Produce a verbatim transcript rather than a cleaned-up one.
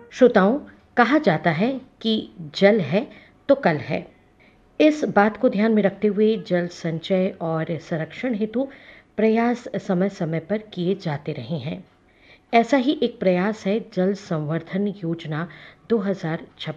श्रोताओं, कहा जाता है कि जल है तो कल है। इस बात को ध्यान में रखते हुए जल संचय और संरक्षण हेतु प्रयास समय समय पर किए जाते रहे हैं। ऐसा ही एक प्रयास है जल संवर्धन योजना दो हज़ार छब्बीस।